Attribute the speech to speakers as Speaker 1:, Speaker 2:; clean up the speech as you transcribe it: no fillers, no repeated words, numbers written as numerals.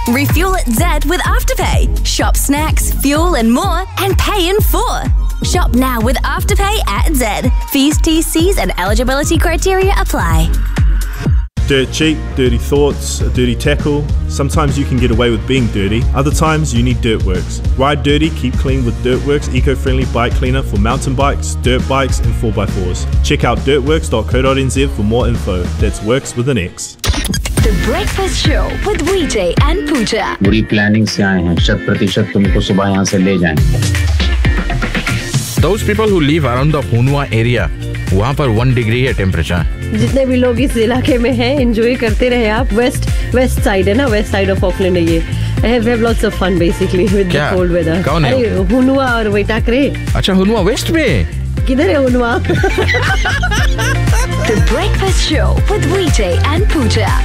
Speaker 1: Refuel at Zed with Afterpay. Shop snacks, fuel and more and pay in full. Shop now with Afterpay at Zed. Fees, TCs and eligibility criteria apply.
Speaker 2: Dirt cheap, dirty thoughts, a dirty tackle. Sometimes you can get away with being dirty. Other times you need Dirtworks. Ride dirty, keep clean with Dirtworks eco-friendly bike cleaner for mountain bikes, dirt bikes and 4x4s. Check out dirtworks.co.nz for more info. That's works with an X.
Speaker 1: The Breakfast Show with VJ and Pooja.
Speaker 3: बुरी planning से आए हैं, 100% तुमको सुबह यहाँ से ले जाएंगे.
Speaker 4: Those people who live around the Hunua area, वहाँ पर 1 degree है टेम्परेचर.
Speaker 5: जितने भी लोग इस इलाके में हैं, एंजॉय करते रहे आप. वेस्ट साइड है ना, वेस्ट साइड ऑफ ऑकलैंड है ये. I have lots of fun basically with the cold weather.
Speaker 4: कौन है?
Speaker 5: अरे हुनुआ और वेटाकरे.
Speaker 4: अच्छा, हुनुआ वेस्ट में?
Speaker 5: किधर है हुनुआ?
Speaker 1: The Breakfast Show with VJ and Pooja.